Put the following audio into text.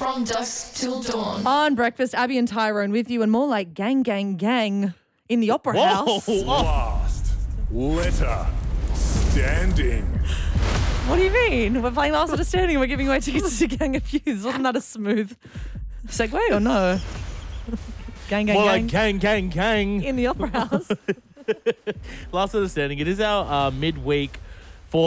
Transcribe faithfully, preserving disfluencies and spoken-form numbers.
From dusk till dawn. On breakfast, Abby and Tyrone with you, and more like gang, gang, gang in the Opera House. Last letter standing. What do you mean? We're playing Last Letter Standing and we're giving away tickets to Gang of Youths. Wasn't that a smooth segue or no? Gang, gang, More gang. like gang, gang, gang. In the Opera House. Last Letter Standing. It is our uh, midweek